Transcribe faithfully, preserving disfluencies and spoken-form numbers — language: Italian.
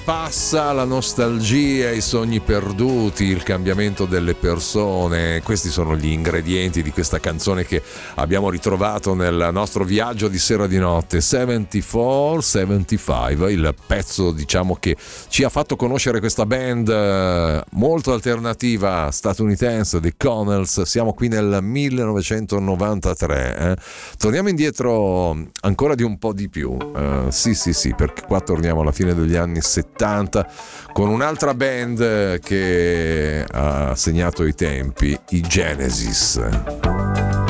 Passa la nostalgia, i sogni perduti, il cambiamento delle persone. Questi sono gli ingredienti di questa canzone che abbiamo ritrovato nel nostro viaggio di sera di notte. settantaquattro settantacinque, il pezzo, diciamo, che ci ha fatto conoscere questa band molto alternativa statunitense, The Connells. Siamo qui nel millenovecentonovantatré. Eh? Torniamo indietro ancora di un po' di più. Uh, sì, sì, sì, perché qua torniamo alla fine degli anni settanta con un'altra band che ha segnato i tempi, i Genesis.